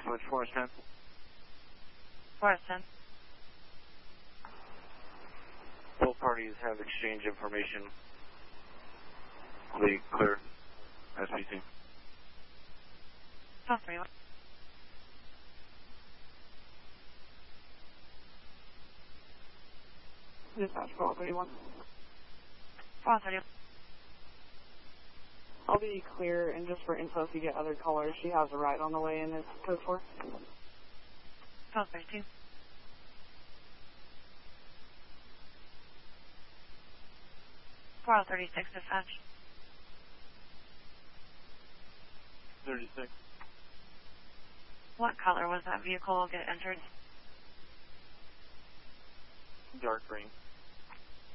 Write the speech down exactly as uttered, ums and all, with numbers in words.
Switch Forest ten. Forest ten. Both parties have exchanged information. Lead clear. S B T. twelve thirty-one. Dispatch twelve thirty-one. twelve thirty-one. I'll be clear, and just for info, if you get other callers, she has a ride on the way in this code four. twelve thirty-two. twelve thirty-six dispatch. thirty-six. What color was that vehicle get entered? Dark green.